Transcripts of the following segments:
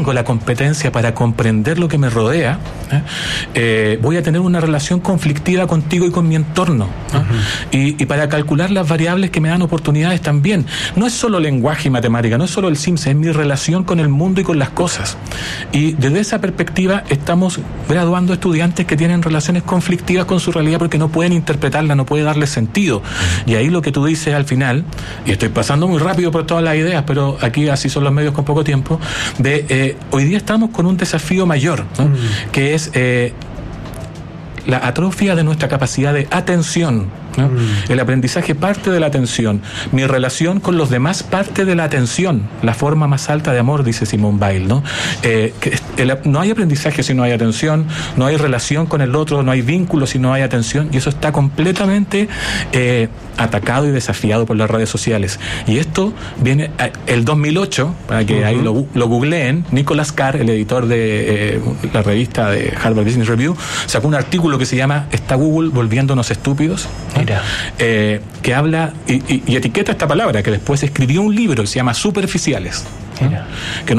tengo la competencia para comprender lo que me rodea, voy a tener una relación conflictiva contigo y con mi entorno, ¿no? Y para calcular las variables que me dan oportunidades también. No es solo lenguaje y matemática, no es solo el Sims, es mi relación con el mundo y con las cosas. Y desde esa perspectiva estamos graduando estudiantes que tienen relaciones conflictivas con su realidad porque no pueden interpretarla, no puede darle sentido. Y ahí lo que tú dices al final, y estoy pasando muy rápido por todas las ideas, pero aquí así son los medios con poco tiempo, hoy día estamos con un desafío mayor, ¿no? Que es la atrofia de nuestra capacidad de atención, ¿no? El aprendizaje parte de la atención. Mi relación con los demás parte de la atención. La forma más alta de amor, dice Simone Weil, ¿no? No hay aprendizaje si no hay atención, no hay relación con el otro, no hay vínculo si no hay atención, y eso está completamente atacado y desafiado por las redes sociales. Y esto viene el 2008, para que ahí lo googleen. Nicholas Carr, el editor de la revista de Harvard Business Review, sacó un artículo que se llama ¿Está Google volviéndonos estúpidos? ¿No? Que habla y etiqueta esta palabra, que después escribió un libro que se llama Superficiales, ¿no? Que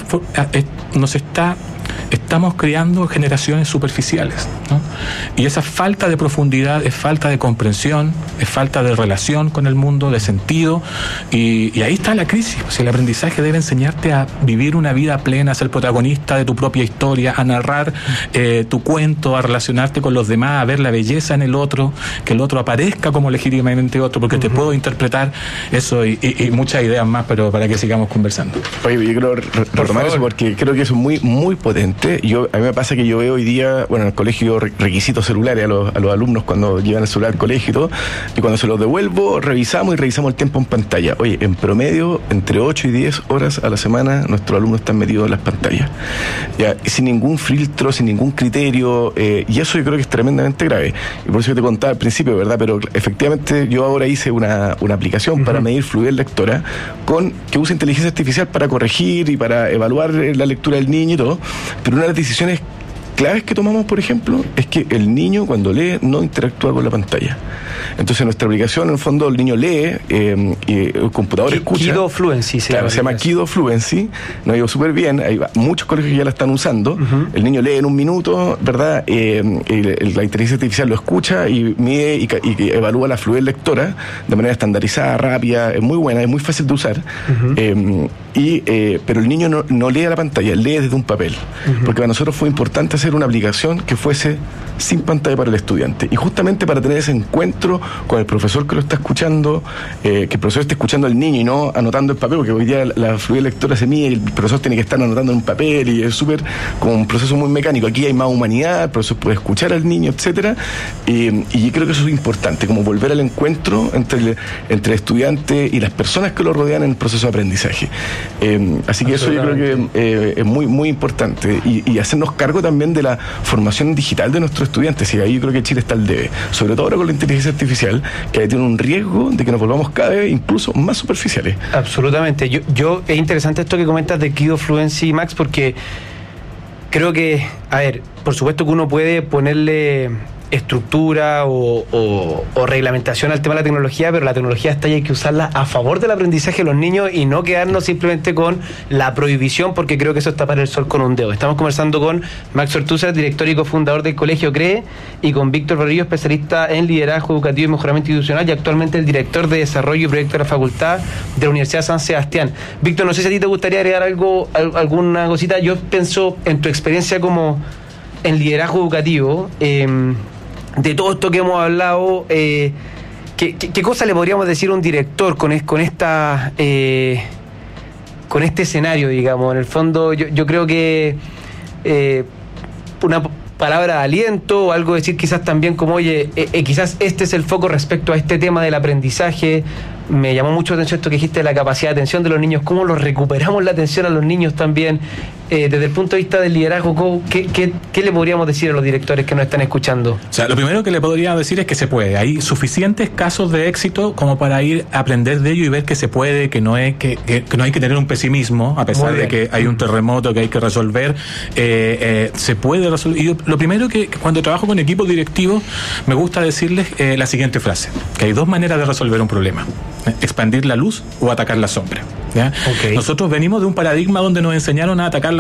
estamos creando generaciones superficiales, ¿no? Y esa falta de profundidad es falta de comprensión, es falta de relación con el mundo, de sentido, y ahí está la crisis. Si el aprendizaje debe enseñarte a vivir una vida plena, a ser protagonista de tu propia historia, a narrar tu cuento, a relacionarte con los demás, a ver la belleza en el otro, que el otro aparezca como legítimamente otro, porque te puedo interpretar eso y muchas ideas más, pero para que sigamos conversando. Oye, yo quiero retomar eso porque creo que eso es muy, muy potente. A mí me pasa que yo veo hoy día, en el colegio requisitos celulares a los alumnos cuando llevan el celular al colegio y todo, y cuando se los devuelvo, revisamos el tiempo en pantalla. Oye, en promedio, entre 8 y 10 horas a la semana, nuestros alumnos están metidos en las pantallas. Ya, sin ningún filtro, sin ningún criterio, y eso yo creo que es tremendamente grave. Y por eso te contaba al principio, ¿verdad? Pero efectivamente yo ahora hice una aplicación para medir fluidez lectora que usa inteligencia artificial para corregir y para evaluar la lectura del niño y todo. Pero una de las decisiones claves que tomamos, por ejemplo, es que el niño cuando lee no interactúa con la pantalla. Entonces en nuestra aplicación, en el fondo, el niño lee y el computador escucha. Kido Fluency. Se llama Kido Fluency. Nos ha ido súper bien. Hay muchos colegios que ya la están usando. El niño lee en un minuto, ¿verdad? La inteligencia artificial lo escucha y mide y evalúa la fluidez lectora de manera estandarizada, rápida. Es muy buena, es muy fácil de usar. Pero el niño no lee a la pantalla, lee desde un papel. Porque para nosotros fue importante hacer una aplicación que fuese sin pantalla para el estudiante, y justamente para tener ese encuentro con el profesor que lo está escuchando, que el profesor esté escuchando al niño y no anotando el papel, porque hoy día la fluidez lectora se mide y el profesor tiene que estar anotando en un papel y es súper como un proceso muy mecánico. Aquí hay más humanidad, el profesor puede escuchar al niño, etcétera, y creo que eso es importante, como volver al encuentro entre el estudiante y las personas que lo rodean en el proceso de aprendizaje. Así que eso yo creo que es muy, muy importante, y hacernos cargo también de la formación digital de nuestros estudiantes, y ahí yo creo que Chile está al debe, sobre todo ahora con la inteligencia artificial, que tiene un riesgo de que nos volvamos cada vez incluso más superficiales. Absolutamente. Yo es interesante esto que comentas de Kido Fluency, Max, porque creo que, por supuesto que uno puede ponerle estructura o reglamentación al tema de la tecnología, pero la tecnología está y hay que usarla a favor del aprendizaje de los niños y no quedarnos simplemente con la prohibición, porque creo que eso es tapar el sol con un dedo. Estamos conversando con Max Ortúzar, director y cofundador del Colegio CREE, y con Víctor Berrillo, especialista en liderazgo educativo y mejoramiento institucional, y actualmente el director de desarrollo y proyecto de la Facultad de la Universidad San Sebastián. Víctor, no sé si a ti te gustaría agregar alguna cosita. Yo pienso en tu experiencia como en liderazgo educativo, de todo esto que hemos hablado, ¿qué cosa le podríamos decir a un director con este escenario, digamos? En el fondo, yo creo que una palabra de aliento o algo decir quizás también como, oye, quizás este es el foco respecto a este tema del aprendizaje. Me llamó mucho la atención esto que dijiste de la capacidad de atención de los niños, cómo los recuperamos la atención a los niños también, desde el punto de vista del liderazgo. ¿Qué le podríamos decir a los directores que nos están escuchando? O sea, lo primero que le podría decir es que se puede. Hay suficientes casos de éxito como para ir a aprender de ello y ver que se puede, que no hay que tener un pesimismo, a pesar de que hay un terremoto que hay que resolver. Se puede resolver. Y lo primero que cuando trabajo con equipos directivos me gusta decirles la siguiente frase, que hay dos maneras de resolver un problema: expandir la luz o atacar la sombra, ¿ya? Okay. Nosotros venimos de un paradigma donde nos enseñaron a atacar